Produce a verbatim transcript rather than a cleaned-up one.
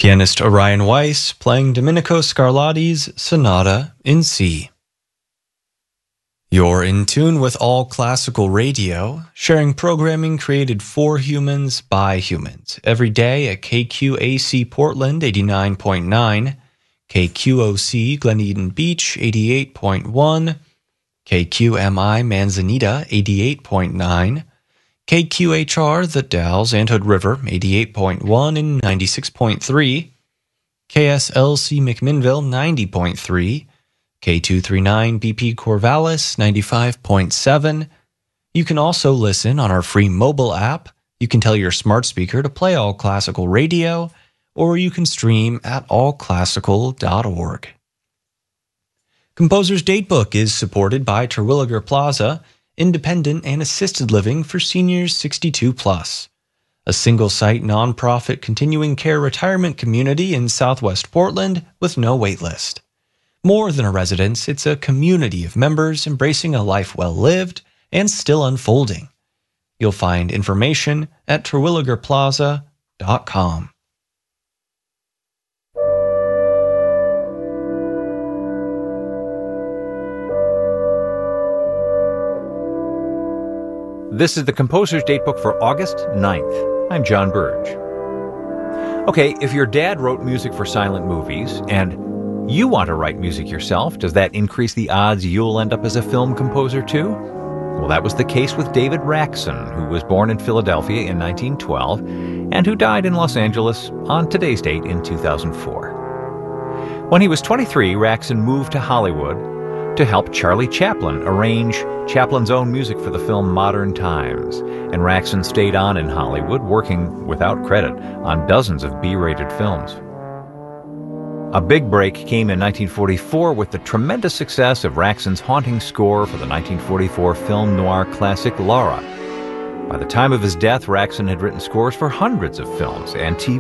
Pianist Orion Weiss playing Domenico Scarlatti's Sonata in C. You're in tune with All Classical Radio, sharing programming created for humans by humans every day at K Q A C Portland eighty-nine point nine, K Q O C Glen Eden Beach eighty-eight point one, K Q M I Manzanita eighty-eight point nine, K Q H R The Dalles and Hood River eighty-eight point one and ninety-six point three, K S L C McMinnville ninety point three, K two thirty-nine B P Corvallis ninety-five point seven. You can also listen on our free mobile app. You can tell your smart speaker to play All Classical Radio, or you can stream at all classical dot org. Composer's Datebook is supported by Terwilliger Plaza, independent and assisted living for seniors sixty-two plus. A single-site nonprofit continuing care retirement community in Southwest Portland with no waitlist. More than a residence, it's a community of members embracing a life well lived and still unfolding. You'll find information at terwilliger plaza dot com. This is the Composer's Datebook for August ninth. I'm John Burge. Okay, if your dad wrote music for silent movies and you want to write music yourself, does that increase the odds you'll end up as a film composer too? Well, that was the case with David Raksin, who was born in Philadelphia in nineteen twelve and who died in Los Angeles on today's date in two thousand four. When he was twenty-three, Raksin moved to Hollywood to help Charlie Chaplin arrange Chaplin's own music for the film Modern Times, and Raksin stayed on in Hollywood, working without credit on dozens of B-rated films. A big break came in nineteen forty-four with the tremendous success of Raksin's haunting score for the nineteen forty-four film noir classic Laura. By the time of his death, Raksin had written scores for hundreds of films and T V